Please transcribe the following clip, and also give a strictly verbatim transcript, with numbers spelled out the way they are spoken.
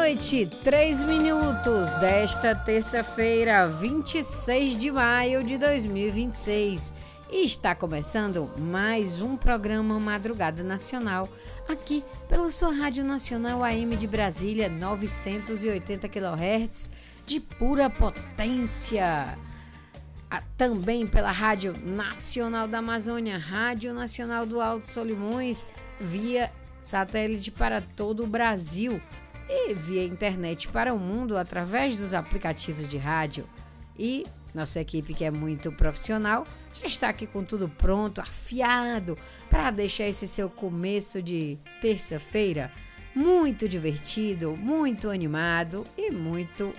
noite, três minutos desta terça-feira, vinte e seis de maio de dois mil e vinte e seis. E está começando mais um programa Madrugada Nacional, aqui pela sua Rádio Nacional A M de Brasília, novecentos e oitenta quilohertz de pura potência. Também pela Rádio Nacional da Amazônia, Rádio Nacional do Alto Solimões, via satélite para todo o Brasil e via internet para o mundo através dos aplicativos de rádio. E nossa equipe, que é muito profissional, já está aqui com tudo pronto, afiado, para deixar esse seu começo de terça-feira muito divertido, muito animado e muito